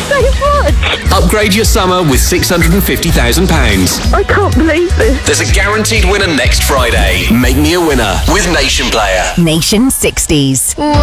so much. Upgrade your summer with £650,000. I can't believe this. There's a guaranteed winner next Friday. Make me a winner with Nation Player. Nation 60s.